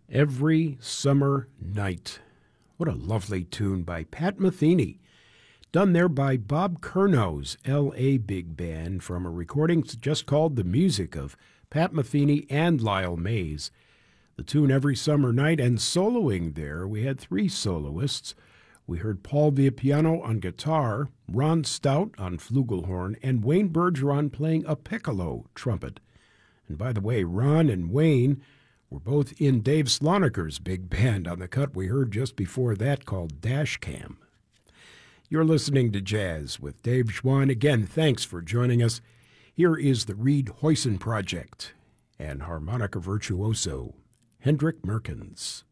Every Summer Night. What a lovely tune by Pat Metheny, done there by Bob Curno's L.A. Big Band from a recording just called The Music of Pat Metheny and Lyle Mays. The tune Every Summer Night, and soloing there, we had three soloists. We heard Paul Villapiano on guitar, Ron Stout on flugelhorn, and Wayne Bergeron playing a piccolo trumpet. And by the way, Ron and Wayne were both in Dave Sloniker's big band on the cut we heard just before that called Dash Cam. You're listening to Jazz with Dave Schwann. Again, thanks for joining us. Here is the Reed Hoyson Project and harmonica virtuoso Hendrik Merkens.